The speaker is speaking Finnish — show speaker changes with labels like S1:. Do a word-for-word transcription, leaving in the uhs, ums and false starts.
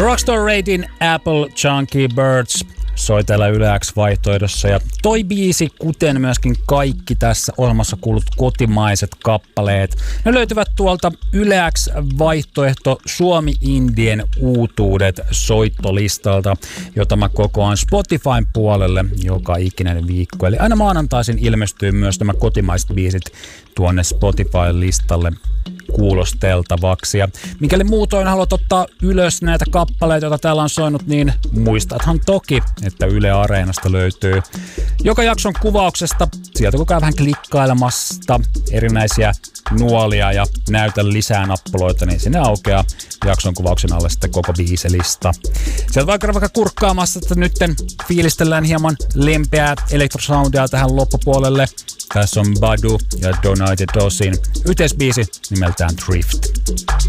S1: Rockstar Raidin Apple Chunky Birds soi täällä Yle X-vaihtoehdossa, ja toi biisi, kuten myöskin kaikki tässä ohjelmassa kuulut kotimaiset kappaleet, ne löytyvät tuolta Yle X-vaihtoehto Suomi Indien uutuudet soittolistalta, jota mä kokoan Spotifyn puolelle joka ikinen viikko. Eli aina maanantaisin ilmestyy myös nämä kotimaiset biisit tuonne Spotify-listalle kuulosteltavaksi. Ja mikäli muutoin haluat ottaa ylös näitä kappaleita, joita täällä on soinut, niin muistathan toki, että Yle Areenasta löytyy joka jakson kuvauksesta, sieltä kun käy vähän klikkailemasta erinäisiä nuolia ja näytä lisää nappuloita, niin sinne aukeaa jakson kuvauksen alle sitten koko biiselista. Sieltä vaikka vaikka kurkkaamassa, että nytten fiilistellään hieman lempeää elektrosoundia tähän loppupuolelle. Tässä on Badu ja Donai the Dosin yhteisbiisi nimeltään Drift.